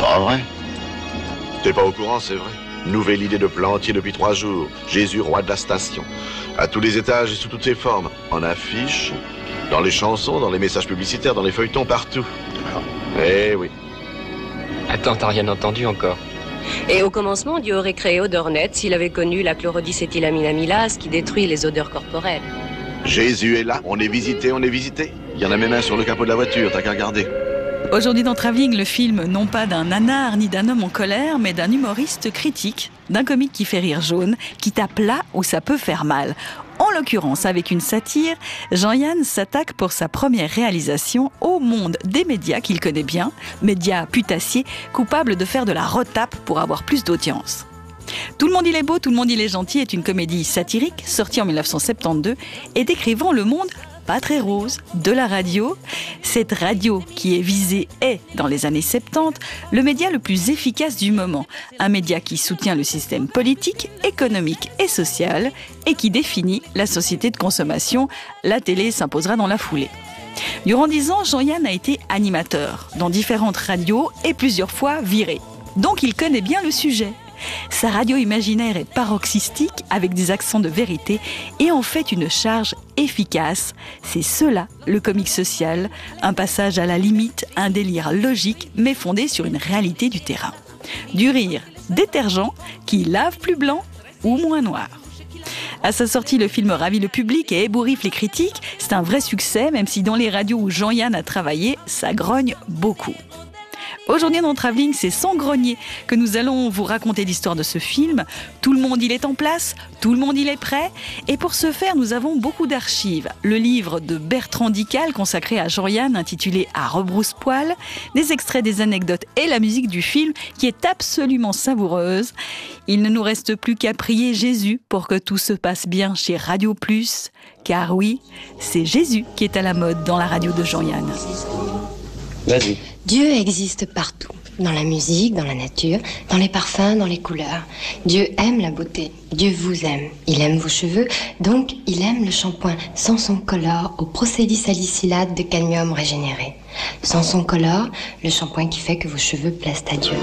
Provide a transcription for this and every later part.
Pas vrai? T'es pas au courant, c'est vrai. Nouvelle idée de plantier depuis 3 jours. Jésus, roi de la station. À tous les étages et sous toutes ses formes. En affiches, dans les chansons, dans les messages publicitaires, dans les feuilletons, partout. Eh oui. Attends, t'as rien entendu encore? Et au commencement, Dieu aurait créé Odornet s'il avait connu la chlorodicétylamine amylase qui détruit les odeurs corporelles. Jésus est là, on est visité, on est visité. Il y en a même un sur le capot de la voiture, t'as qu'à regarder. Aujourd'hui dans Travelling, le film non pas d'un nanar ni d'un homme en colère, mais d'un humoriste critique, d'un comique qui fait rire jaune, qui tape là où ça peut faire mal. En l'occurrence, avec une satire, Jean-Yann s'attaque pour sa première réalisation au monde des médias qu'il connaît bien, médias putassiers, coupables de faire de la retape pour avoir plus d'audience. Tout le monde il est beau, tout le monde il est gentil est une comédie satirique sortie en 1972 et décrivant le monde pas très rose de la radio. Cette radio qui est visée est, dans les années 70, le média le plus efficace du moment. Un média qui soutient le système politique, économique et social et qui définit la société de consommation. La télé s'imposera dans la foulée. Durant 10 ans, Jean-Yann a été animateur dans différentes radios et plusieurs fois viré. Donc il connaît bien le sujet. Sa radio imaginaire est paroxystique avec des accents de vérité et en fait une charge efficace. C'est cela, le comique social, un passage à la limite, un délire logique mais fondé sur une réalité du terrain. Du rire détergent qui lave plus blanc ou moins noir. À sa sortie, le film ravit le public et ébouriffe les critiques. C'est un vrai succès, même si dans les radios où Jean-Yann a travaillé, ça grogne beaucoup. Aujourd'hui dans Travelling, c'est sans grogner que nous allons vous raconter l'histoire de ce film. Tout le monde il est en place, tout le monde il est prêt. Et pour ce faire, nous avons beaucoup d'archives. Le livre de Bertrand Dical consacré à Jean-Yann intitulé « À rebrousse-poil », des extraits des anecdotes et la musique du film qui est absolument savoureuse. Il ne nous reste plus qu'à prier Jésus pour que tout se passe bien chez Radio Plus. Car oui, c'est Jésus qui est à la mode dans la radio de Jean-Yann. Vas-y. Dieu existe partout, dans la musique, dans la nature, dans les parfums, dans les couleurs. Dieu aime la beauté, Dieu vous aime. Il aime vos cheveux, donc il aime le shampoing Sanson Color au procédé salicylate de cadmium régénéré. Sanson Color, le shampoing qui fait que vos cheveux plaisent à Dieu.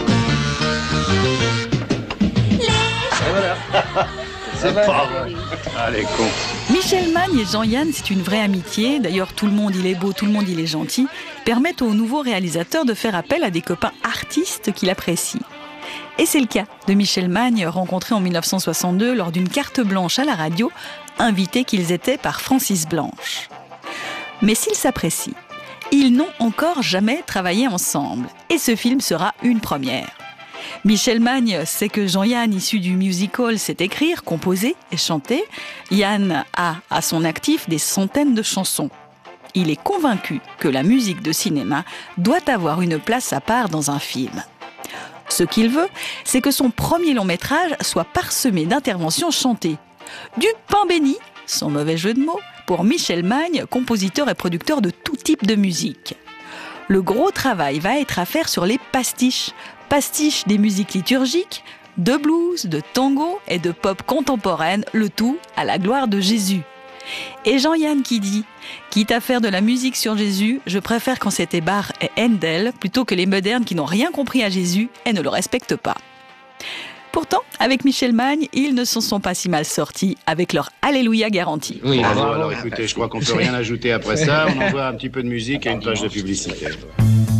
C'est pas vrai. Allez, con. Michel Magne et Jean-Yann, c'est une vraie amitié. D'ailleurs, tout le monde il est beau, tout le monde il est gentil, permettent aux nouveaux réalisateurs de faire appel à des copains artistes qu'il apprécie. Et c'est le cas de Michel Magne, rencontré en 1962 lors d'une carte blanche à la radio, invités qu'ils étaient par Francis Blanche. Mais s'ils s'apprécient, ils n'ont encore jamais travaillé ensemble. Et ce film sera une première. Michel Magne sait que Jean-Yann, issu du musical, sait écrire, composer et chanter. Yann a à son actif des centaines de chansons. Il est convaincu que la musique de cinéma doit avoir une place à part dans un film. Ce qu'il veut, c'est que son premier long-métrage soit parsemé d'interventions chantées. Du pain béni, sans mauvais jeu de mots, pour Michel Magne, compositeur et producteur de tout type de musique. Le gros travail va être à faire sur les pastiches des musiques liturgiques, de blues, de tango et de pop contemporaine, le tout à la gloire de Jésus. Et Jean-Yann qui dit « Quitte à faire de la musique sur Jésus, je préfère quand c'était Bach et Handel plutôt que les modernes qui n'ont rien compris à Jésus et ne le respectent pas. » Pourtant, avec Michel Magne, ils ne s'en sont pas si mal sortis avec leur Alléluia garanti. Oui, alors écoutez, je crois qu'on peut rien ajouter après ça. On envoie un petit peu de musique et une page de publicité.